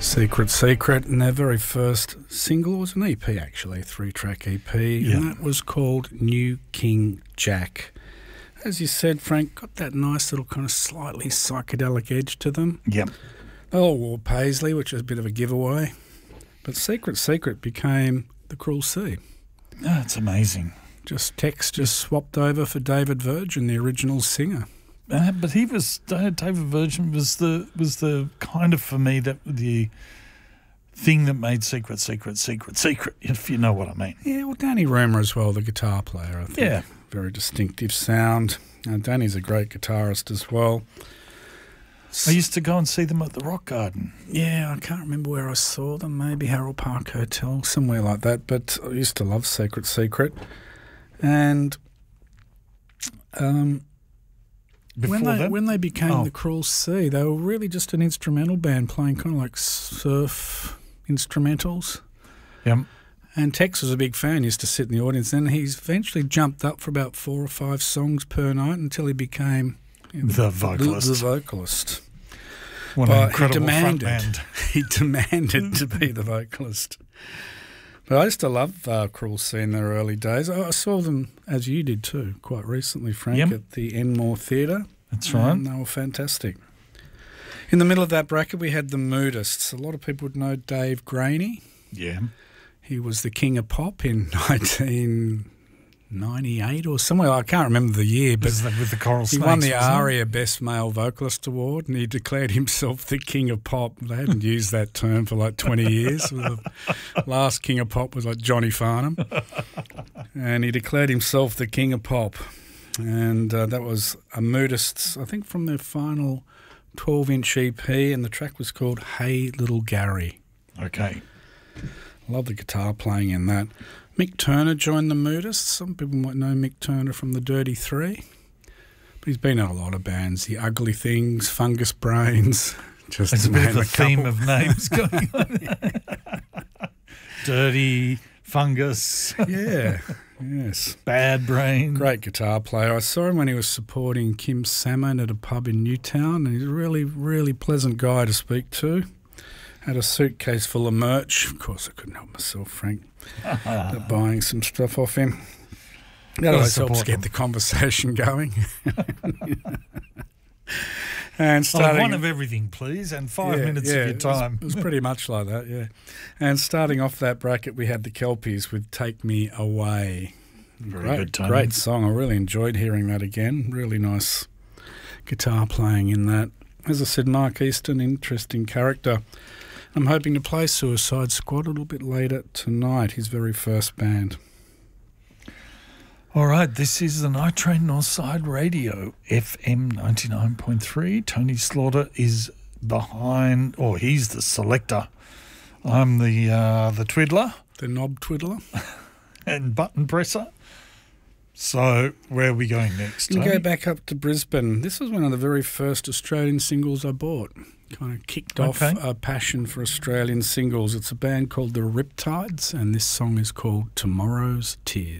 Secret Secret, and their very first single was an EP, actually, a 3-track EP, and that was called New King Jack. As you said, Frank, got that nice little kind of slightly psychedelic edge to them. Yep. They all wore Paisley, which was a bit of a giveaway, but Secret Secret became the Cruel Sea. Oh, it's amazing. Tex swapped over for David Virgin, the original singer. But he was David Virgin was the kind of, for me, that the thing that made Secret, if you know what I mean. Yeah, well, Danny Roomer as well, the guitar player, I think. Yeah. Very distinctive sound. Danny's a great guitarist as well. I used to go and see them at the Rock Garden. Yeah, I can't remember where I saw them, maybe Harold Park Hotel, somewhere like that, but I used to love Secret Secret. And when they became the Cruel Sea, they were really just an instrumental band playing kind of like surf instrumentals. Yep. And Tex was a big fan, used to sit in the audience. Then he's eventually jumped up for about 4 or 5 songs per night until he became the vocalist. What an incredible frontman. He demanded to be the vocalist. But I used to love Cruel Sea in their early days. I saw them, as you did too, quite recently, Frank, at the Enmore Theatre. That's right. And they were fantastic. In the middle of that bracket, we had the Moodists. A lot of people would know Dave Graney. Yeah. He was the king of pop in 1998 or somewhere. I can't remember the year, but with the Coral Snakes, he won the ARIA Best Male Vocalist Award, and he declared himself the king of pop. They hadn't used that term for like 20 years. The last king of pop was like Johnny Farnham, and he declared himself the king of pop. And that was a Moodists, I think, from their final 12-inch EP, and the track was called Hey Little Gary. Okay. Love the guitar playing in that. Mick Turner joined the Moodists. Some people might know Mick Turner from the Dirty Three. But he's been in a lot of bands. The Ugly Things, Fungus Brains. Just There's a bit of a theme of names going on. Dirty, Fungus. Yeah, yes. Bad Brain. Great guitar player. I saw him when he was supporting Kim Salmon at a pub in Newtown, and he's a really, really pleasant guy to speak to. Had a suitcase full of merch. Of course, I couldn't help myself, Frank, buying some stuff off him. That always helps get the conversation going. And one of everything, please, and 5 minutes of your time. It was pretty much like that, yeah. And starting off that bracket, we had the Kelpies with Take Me Away. Very good time. Great song. I really enjoyed hearing that again. Really nice guitar playing in that. As I said, Mark Easton, interesting character. I'm hoping to play Suicide Squad a little bit later tonight, his very first band. All right, this is the Night Train Northside Radio, FM 99.3. Tony Slaughter is behind, he's the selector. I'm the twiddler. The knob twiddler. And button presser. So where are we going next, You Tony? go back up to Brisbane. This was one of the very first Australian singles I bought. Kind of kicked off a passion for Australian singles. It's a band called the Riptides, and this song is called Tomorrow's Tears.